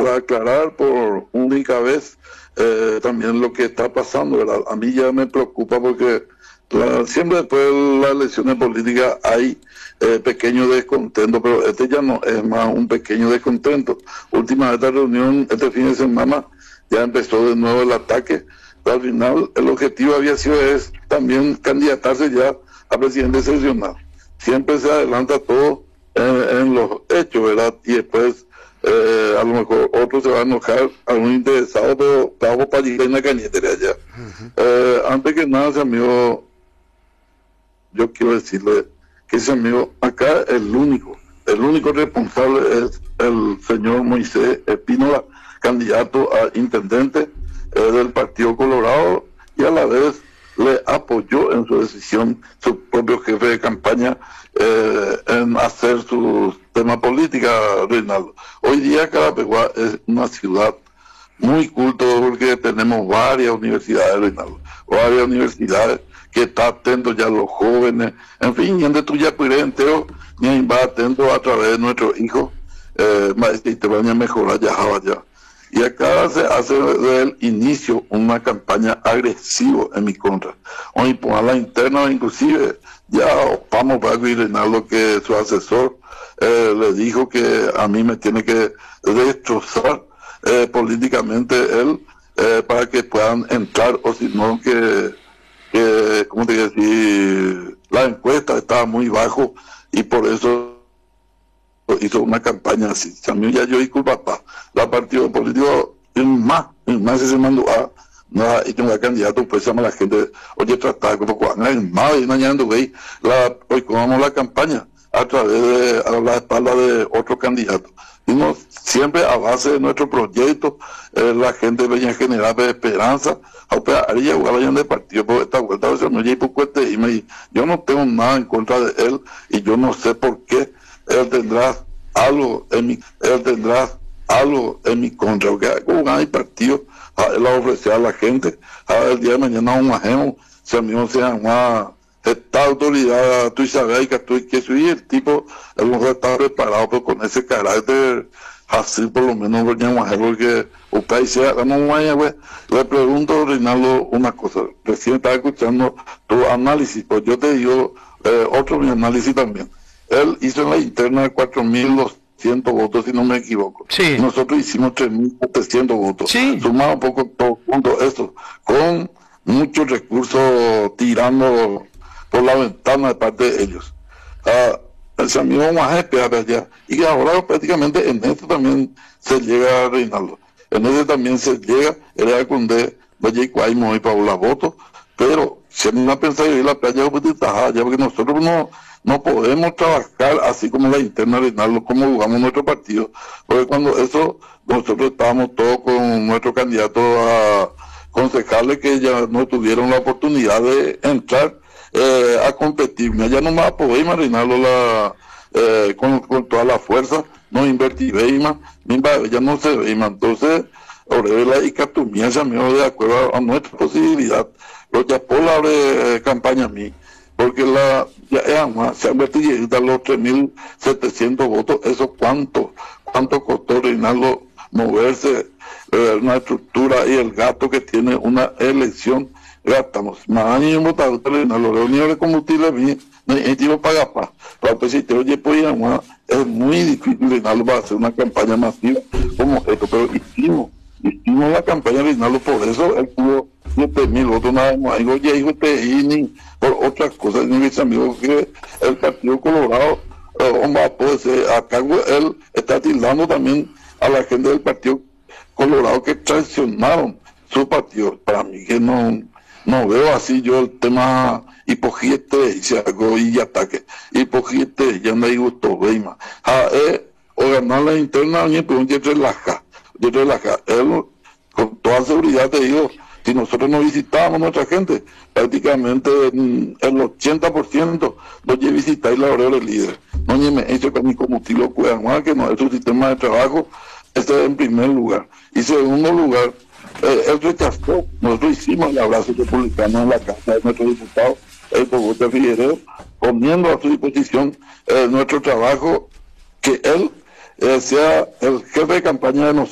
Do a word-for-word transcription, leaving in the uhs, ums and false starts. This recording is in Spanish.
para aclarar por única vez eh, también lo que está pasando, ¿verdad? A mí ya me preocupa porque la, siempre después de las elecciones políticas hay eh, pequeño descontento, pero este ya no es más un pequeño descontento. Última esta reunión, este fin de semana, ya empezó de nuevo el ataque, pero al final el objetivo había sido es también candidatarse ya a presidente seccional. Siempre se adelanta todo en, en los hechos, ¿verdad? Y después eh, a lo mejor otro se va a enojar, algún interesado, pero trabajo para llegar en la cañetera allá. Uh-huh. eh, antes que nada, ese amigo, yo quiero decirle que ese amigo, acá el único, el único responsable es el señor Moisés Espínola, candidato a intendente eh, del Partido Colorado, y a la vez le apoyó en su decisión su propio jefe de campaña eh, en hacer su tema política, Reinaldo. Hoy día Carapeguá es una ciudad muy culta porque tenemos varias universidades, Reinaldo, varias universidades que está atento ya a los jóvenes, en fin, y en de tuya cuiré entero, ni va atento a través de nuestros hijos, eh, y te van a mejorar ya, ya. Y acá se hace desde el inicio una campaña agresiva en mi contra. Hoy por la interna, inclusive, ya vamos para Reinaldo que su asesor eh, le dijo que a mí me tiene que destrozar eh, políticamente él eh, para que puedan entrar, o si no que, que, ¿cómo te digo? Si la encuesta estaba muy bajo y por eso hizo una campaña así. A mí ya yo disculpa pa la partido político más más se mandó a nada y tengo candidato pues llama la gente oye tratar como cuando hay más y mañana güey la hoy comamos la campaña a través de a la espalda de otro candidato y no siempre a base de nuestro proyecto eh, la gente venía a generar esperanza a haría vayan de partido por esta vuelta a no y me yo no tengo nada en contra de él y yo no sé por qué él tendrá algo en mi, él tendrá algo en mi contra, porque como hay partido, él va a ofrecer a la gente, a el día de mañana un ajeno, si a mí no se llama esta autoridad, tú sabes que tú que soy el tipo, él no está preparado pero con ese carácter, así por lo menos porque usted sea, no vaya, le pregunto Reinaldo una cosa, recién estaba escuchando tu análisis, pues yo te digo eh, otro mi análisis también. Él hizo en la interna cuatro mil doscientos votos, si no me equivoco. Sí. Nosotros hicimos tres mil setecientos votos. Sí. Sumado un poco todo junto esto, con muchos recursos tirando por la ventana de parte de ellos. Uh, ese amigo más esperar allá. Y ahora prácticamente en esto también se llega a Reinaldo. En ese también se llega, era con de Valle Cuaimo y Paula Voto, pero si no ha pensado ir a la playa, pues está allá, porque nosotros no no podemos trabajar así como la interna Reinaldo, como jugamos nuestro partido, porque cuando eso, nosotros estábamos todos con nuestro candidato a concejales que ya no tuvieron la oportunidad de entrar eh, a competir, ya no más podemos Reinaldo la, eh, con, con toda la fuerza, no invertir más, ya no se ve más, entonces, Orevela y Catumía se me de acuerdo a, a nuestra posibilidad, lo que por la eh, campaña a mí, porque la ya es se han vertido los tres mil setecientos votos, eso cuánto, cuánto costó Reinaldo moverse, eh, una estructura y el gasto que tiene una elección, gastamos más años en votar Reinaldo, los uniones de combustible bien, no hay tiempo para gastar, pero pues si te oye pues es muy difícil Reinaldo para hacer una campaña masiva como esto, pero hicimos, hicimos la campaña Reinaldo, por eso él pudo siete mil votos nada más, y oye, hijo, te por otras cosas, ni mis amigos, que el Partido Colorado, eh, va a poder ser, acá él está tildando también a la gente del Partido Colorado que traicionaron su partido. Para mí que no, no veo así yo el tema hipogíete y algo y ataque, hipogíete ya no hay gusto, veima, a eh, o ganar la interna, ni pero yo relaja, yo relaja, él con toda seguridad te digo, si nosotros no visitábamos a nuestra gente, prácticamente en el ochenta por ciento no visitáis la hora del líder. No me he hecho con mi combustible cuidan, que no es un sistema de trabajo, este es en primer lugar. Y segundo lugar, eh, él rechazó, nosotros hicimos el abrazo republicano en la casa de nuestro diputado, el Bogotá Figueredo, poniendo a su disposición eh, nuestro trabajo, que él eh, sea el jefe de campaña de nosotros.